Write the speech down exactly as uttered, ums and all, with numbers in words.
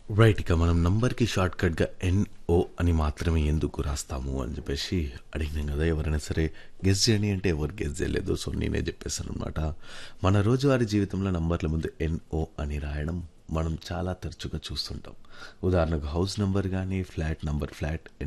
Right. ఇక మనం నంబర్‌కి షార్ట్‌కట్‌గా ఎన్‌ఓ అని మాత్రమే ఎందుకు రాస్తాము అని చెప్పేసి అడిగినాం కదా! ఎవరైనా సరే గెస్ చేయండి అంటే ఎవరు గెస్ చేయలేదు. సో, నేనే చెప్పేసాననమాట. మన రోజువారీ జీవితంలో నంబర్ల ముందు ఎన్‌ఓ అని రాయడం మనం చాలా తరచుగా చూస్తుంటాం. ఉదాహరణకు హౌస్ నంబర్ గానీ, ఫ్లాట్ నంబర్ ఫ్లాట్